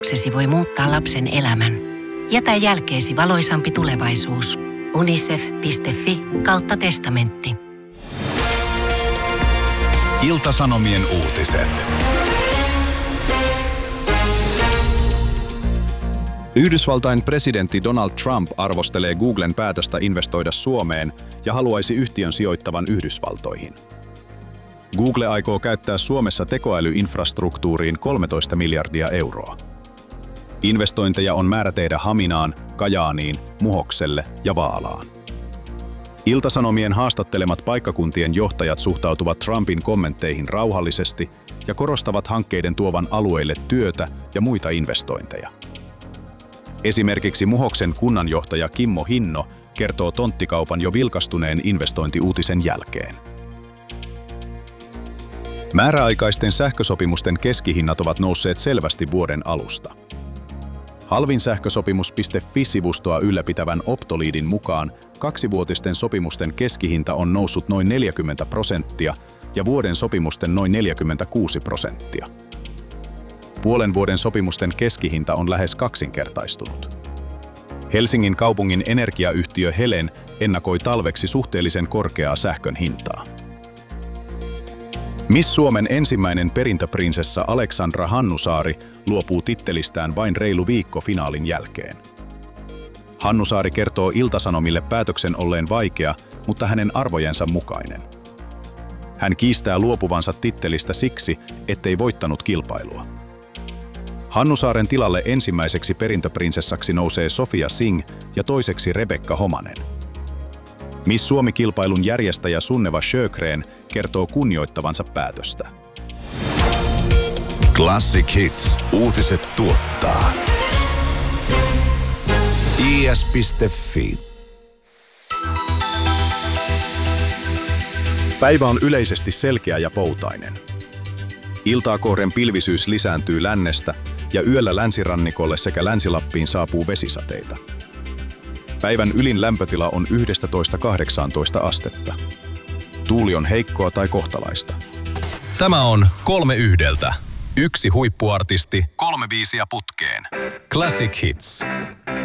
Lapsesi voi muuttaa lapsen elämän. Jätä jälkeesi valoisampi tulevaisuus. unicef.fi/testamentti. Ilta-Sanomien uutiset. Yhdysvaltain presidentti Donald Trump arvostelee Googlen päätöstä investoida Suomeen ja haluaisi yhtiön sijoittavan Yhdysvaltoihin. Google aikoo käyttää Suomessa tekoälyinfrastruktuuriin 13 miljardia euroa. Investointeja on määrä tehdä Haminaan, Kajaaniin, Muhokselle ja Vaalaan. Ilta-Sanomien haastattelemat paikkakuntien johtajat suhtautuvat Trumpin kommentteihin rauhallisesti ja korostavat hankkeiden tuovan alueille työtä ja muita investointeja. Esimerkiksi Muhoksen kunnanjohtaja Kimmo Hinno kertoo tonttikaupan jo vilkastuneen investointiuutisen jälkeen. Määräaikaisten sähkösopimusten keskihinnat ovat nousseet selvästi vuoden alusta. Halvinsähkösopimus.fi-sivustoa ylläpitävän Optoliidin mukaan 2-vuotisten sopimusten keskihinta on noussut noin 40% ja vuoden sopimusten noin 46%. Puolen vuoden sopimusten keskihinta on lähes kaksinkertaistunut. Helsingin kaupungin energiayhtiö Helen ennakoi talveksi suhteellisen korkeaa sähkön hintaa. Miss Suomen ensimmäinen perintöprinsessa Aleksandra Hannusaari luopuu tittelistään vain reilu viikko finaalin jälkeen. Hannusaari kertoo Ilta-Sanomille päätöksen olleen vaikea, mutta hänen arvojensa mukainen. Hän kiistää luopuvansa tittelistä siksi, ettei voittanut kilpailua. Hannusaaren tilalle ensimmäiseksi perintöprinsessaksi nousee Sofia Singh ja toiseksi Rebekka Homanen. Miss Suomi-kilpailun järjestäjä Sunneva Sjögren kertoo kunnioittavansa päätöstä. Classic Hits. Uutiset tuottaa. is.fi. Päivä on yleisesti selkeä ja poutainen. Iltaa kohden pilvisyys lisääntyy lännestä ja yöllä länsirannikolle sekä Länsi-Lappiin saapuu vesisateita. Päivän ylin lämpötila on 11–18 astetta. Tuuli on heikkoa tai kohtalaista. Tämä on 3-1. Yksi huippuartisti, 3 biisiä putkeen. Classic Hits.